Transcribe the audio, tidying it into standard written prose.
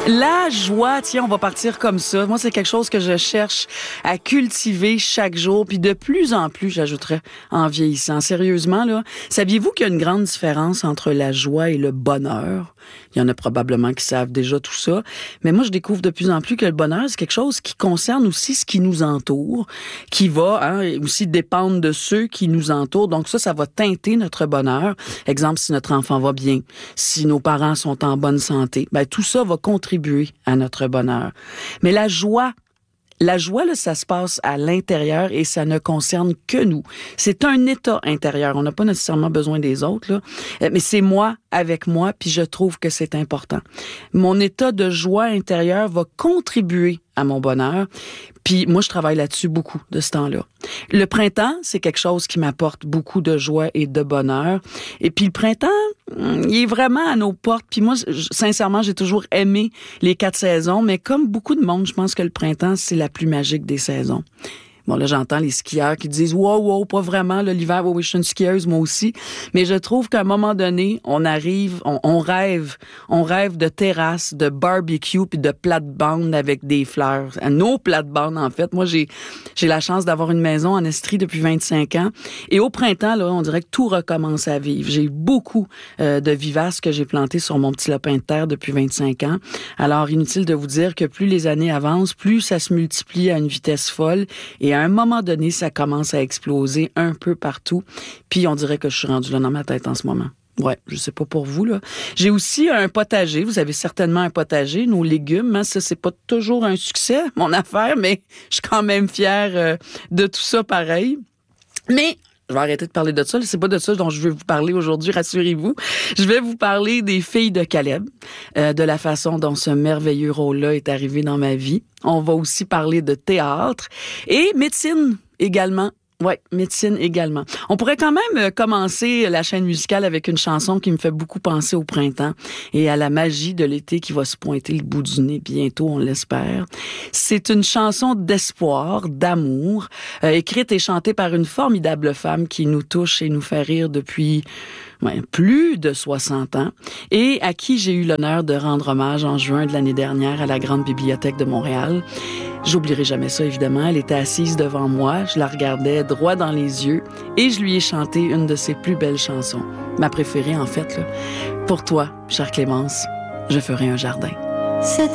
La joie, tiens, on va partir comme ça. Moi, c'est quelque chose que je cherche à cultiver chaque jour, puis de plus en plus, j'ajouterais, en vieillissant. Sérieusement, là, saviez-vous qu'il y a une grande différence entre la joie et le bonheur? Il y en a probablement qui savent déjà tout ça, mais moi, je découvre de plus en plus que le bonheur, c'est quelque chose qui concerne aussi ce qui nous entoure, qui va aussi dépendre de ceux qui nous entourent. Donc ça va teinter notre bonheur. Exemple, si notre enfant va bien, si nos parents sont en bonne santé, ben tout ça va contribuer à notre bonheur. Mais la joie, là, ça se passe à l'intérieur et ça ne concerne que nous. C'est un état intérieur. On n'a pas nécessairement besoin des autres, là. Mais c'est moi avec moi, puis je trouve que c'est important. Mon état de joie intérieure va contribuer à mon bonheur. Puis moi, je travaille là-dessus beaucoup de ce temps-là. Le printemps, c'est quelque chose qui m'apporte beaucoup de joie et de bonheur. Et puis le printemps, il est vraiment à nos portes. Puis moi, sincèrement, j'ai toujours aimé les 4 saisons, mais comme beaucoup de monde, je pense que le printemps, c'est la plus magique des saisons. Bon, là, j'entends les skieurs qui disent « Wow, pas vraiment, là, l'hiver, oui, je suis une skieuse, moi aussi. » Mais je trouve qu'à un moment donné, on rêve de terrasses, de barbecue puis de plates-bandes avec des fleurs. Nos plates-bandes, en fait. Moi, j'ai la chance d'avoir une maison en Estrie depuis 25 ans. Et au printemps, là, on dirait que tout recommence à vivre. J'ai beaucoup de vivaces que j'ai plantées sur mon petit lopin de terre depuis 25 ans. Alors, inutile de vous dire que plus les années avancent, plus ça se multiplie à une vitesse folle. Et à un moment donné, ça commence à exploser un peu partout. Puis on dirait que je suis rendue là dans ma tête en ce moment. Ouais, je sais pas pour vous, là. J'ai aussi un potager. Vous avez certainement un potager. Nos légumes, hein, ça, c'est pas toujours un succès, mon affaire, mais je suis quand même fière de tout ça pareil. Mais je vais arrêter de parler de ça. C'est pas de ça dont je veux vous parler aujourd'hui, rassurez-vous. Je vais vous parler des filles de Caleb, de la façon dont ce merveilleux rôle-là est arrivé dans ma vie. On va aussi parler de théâtre et médecine également. Ouais, médecine également. On pourrait quand même commencer la chaîne musicale avec une chanson qui me fait beaucoup penser au printemps et à la magie de l'été qui va se pointer le bout du nez bientôt, on l'espère. C'est une chanson d'espoir, d'amour, écrite et chantée par une formidable femme qui nous touche et nous fait rire depuis plus de 60 ans et à qui j'ai eu l'honneur de rendre hommage en juin de l'année dernière à la Grande Bibliothèque de Montréal. J'oublierai jamais ça, évidemment. Elle était assise devant moi, je la regardais droit dans les yeux et je lui ai chanté une de ses plus belles chansons. Ma préférée, en fait, là. Pour toi, chère Clémence, je ferai un jardin.